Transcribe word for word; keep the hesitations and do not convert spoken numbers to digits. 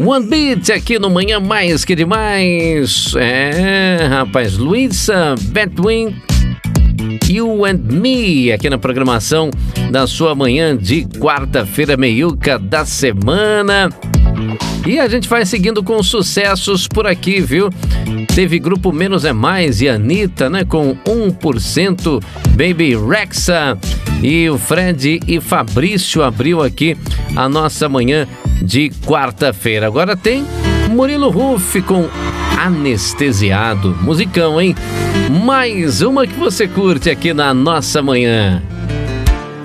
One Beat aqui no Manhã Mais Que Demais. É, rapaz, Luísa, Between, You and Me, aqui na programação da sua manhã de quarta-feira, meiuca da semana. E a gente vai seguindo com sucessos por aqui, viu? Teve grupo Menos é Mais e Anitta, né? Com um por cento, Baby Rexha. E o Fred e Fabrício abriu aqui a nossa manhã de quarta-feira. Agora tem Murilo Huff com Anestesiado. Musicão, hein? Mais uma que você curte aqui na nossa manhã.